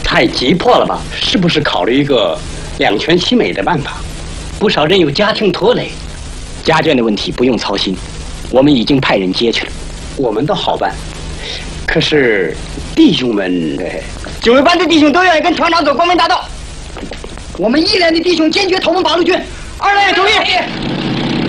太急迫了吧？是不是考虑一个两全其美的办法？不少人有家庭拖累， 家眷的问题不用操心，我们已经派人接去了。 我们倒好办，可是弟兄们， 警卫班的弟兄都愿意跟团长走光明大道。我们1连的弟兄坚决投奔八路军，2连主力。